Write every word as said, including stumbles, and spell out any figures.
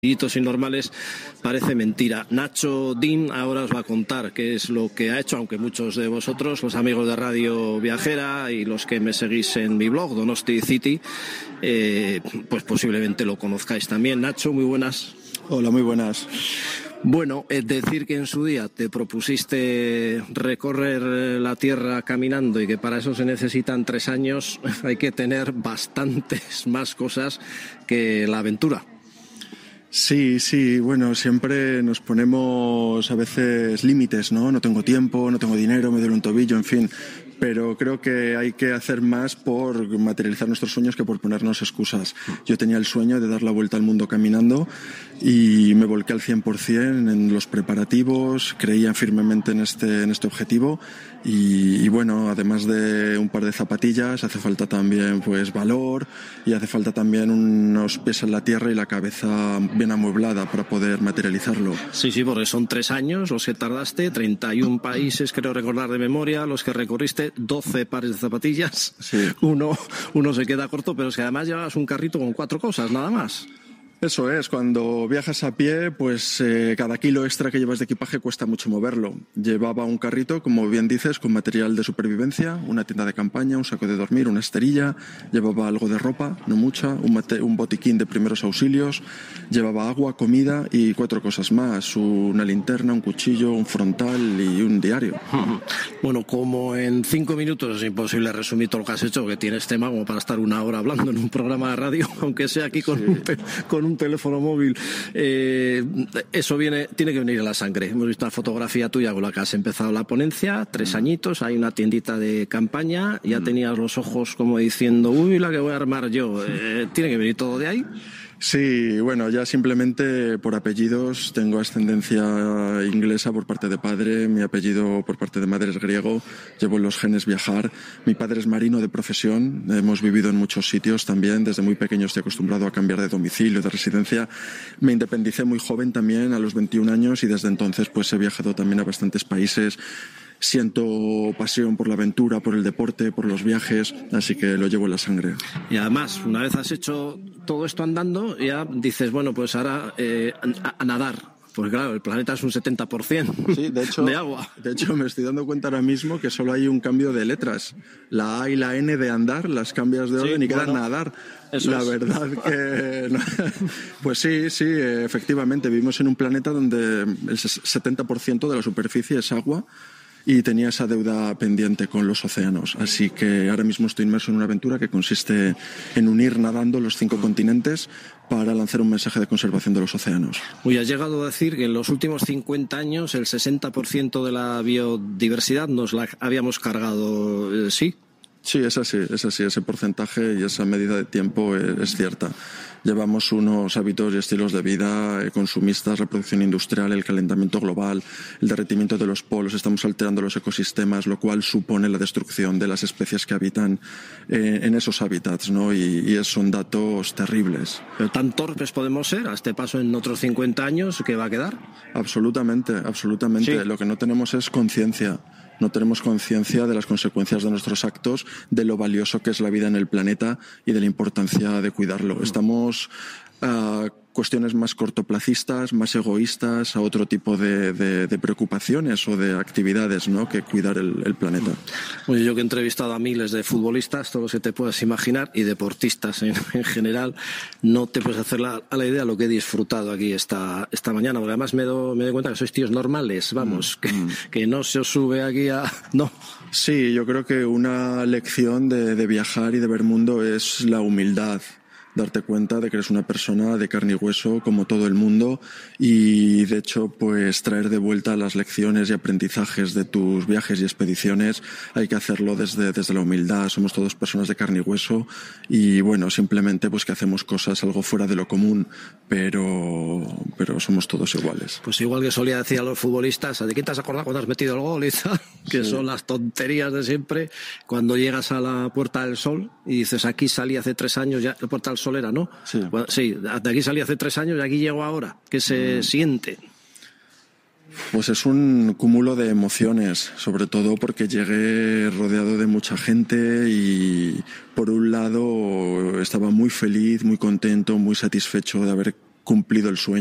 Y normales parece mentira. Nacho Dean ahora os va a contar qué es lo que ha hecho, aunque muchos de vosotros, los amigos de Radio Viajera y los que me seguís en mi blog, Donosti City, eh, pues posiblemente lo conozcáis también. Nacho, muy buenas. Hola, muy buenas. Bueno, es decir que en su día te propusiste recorrer la Tierra caminando y que para eso se necesitan tres años, hay que tener bastantes más cosas que la aventura. Sí, sí, bueno, siempre nos ponemos a veces límites, ¿no? No tengo tiempo, no tengo dinero, me duele un tobillo, en fin. Pero creo que hay que hacer más por materializar nuestros sueños que por ponernos excusas. Yo tenía el sueño de dar la vuelta al mundo caminando y me volqué al cien por cien en los preparativos, creía firmemente en este, en este objetivo y, y bueno, además de un par de zapatillas, hace falta también pues valor y hace falta también unos pies en la tierra y la cabeza bien amueblada para poder materializarlo. Sí, sí, porque son tres años los que tardaste, treinta y un países, creo recordar de memoria, los que recorriste, doce pares de zapatillas, sí. uno, uno se queda corto, pero es que además llevabas un carrito con cuatro cosas, nada más. Eso es, cuando viajas a pie, pues eh, cada kilo extra que llevas de equipaje cuesta mucho moverlo. Llevaba un carrito, como bien dices, con material de supervivencia, una tienda de campaña, un saco de dormir, una esterilla, llevaba algo de ropa, no mucha, un, mate, un botiquín de primeros auxilios, llevaba agua, comida y cuatro cosas más, una linterna, un cuchillo, un frontal y un diario. Bueno, como en cinco minutos es imposible resumir todo lo que has hecho, que tienes tema como para estar una hora hablando en un programa de radio, aunque sea aquí con, sí. un, con un un teléfono móvil, eh, eso viene, tiene que venir en la sangre. Hemos visto una fotografía tuya con la que has empezado la ponencia, tres añitos, hay una tiendita de campaña, ya tenías los ojos como diciendo, uy, la que voy a armar yo, eh, tiene que venir todo de ahí. Sí, bueno, ya simplemente por apellidos tengo ascendencia inglesa por parte de padre, mi apellido por parte de madre es griego, llevo en los genes viajar, mi padre es marino de profesión, hemos vivido en muchos sitios también, desde muy pequeño estoy acostumbrado a cambiar de domicilio, de residencia, me independicé muy joven también, a los veintiún años y desde entonces pues he viajado también a bastantes países. Siento pasión por la aventura, por el deporte, por los viajes, así que lo llevo en la sangre. Y además, una vez has hecho todo esto andando, ya dices, bueno, pues ahora eh, a, a nadar. Porque claro, el planeta es un setenta por ciento sí, de, hecho, de agua. De hecho, me estoy dando cuenta ahora mismo que solo hay un cambio de letras. La A y la N de andar las cambias de orden sí, y queda bueno, nadar. Eso la es. verdad que... Pues sí, sí, efectivamente. Vivimos en un planeta donde el setenta por ciento de la superficie es agua. Y tenía esa deuda pendiente con los océanos. Así que ahora mismo estoy inmerso en una aventura que consiste en unir nadando los cinco continentes para lanzar un mensaje de conservación de los océanos. Uy, has llegado a decir que en los últimos cincuenta años el sesenta por ciento de la biodiversidad nos la habíamos cargado, ¿sí? Sí, es así, es así. Ese porcentaje y esa medida de tiempo es, es cierta. Llevamos unos hábitos y estilos de vida consumistas, la producción industrial, el calentamiento global, el derretimiento de los polos, estamos alterando los ecosistemas, lo cual supone la destrucción de las especies que habitan eh, en esos hábitats, ¿no? Y, y son datos terribles. ¿Pero tan torpes podemos ser a este paso en otros cincuenta años? ¿Qué va a quedar? Absolutamente, absolutamente. ¿Sí? Lo que no tenemos es conciencia. No tenemos conciencia de las consecuencias de nuestros actos, de lo valioso que es la vida en el planeta y de la importancia de cuidarlo. Estamos a cuestiones más cortoplacistas, más egoístas, a otro tipo de, de, de preocupaciones o de actividades, ¿no?, que cuidar el, el planeta. Oye, yo que he entrevistado a miles de futbolistas, todos los que te puedas imaginar, y deportistas en, en general, no te puedes hacer la, a la idea lo que he disfrutado aquí esta, esta mañana, porque además me, do, me doy cuenta que sois tíos normales, vamos, mm. que, mm. que no se os sube aquí a... no. Sí, yo creo que una lección de, de viajar y de ver mundo es la humildad. Darte cuenta de que eres una persona de carne y hueso como todo el mundo y de hecho pues traer de vuelta las lecciones y aprendizajes de tus viajes y expediciones hay que hacerlo desde, desde la humildad. Somos todos personas de carne y hueso y bueno, simplemente pues que hacemos cosas algo fuera de lo común, pero, pero somos todos iguales. Pues igual que solía decir a los futbolistas, ¿de qué te has acordado cuando has metido el gol? Y tal, que sí. Son las tonterías de siempre. Cuando llegas a la Puerta del Sol y dices, aquí salí hace tres años, ya la Puerta del Sol era, ¿no? Sí. Bueno, sí, de aquí salí hace tres años y aquí llego ahora. ¿Qué se mm. siente? Pues es un cúmulo de emociones, sobre todo porque llegué rodeado de mucha gente y por un lado estaba muy feliz, muy contento, muy satisfecho de haber cumplido el sueño.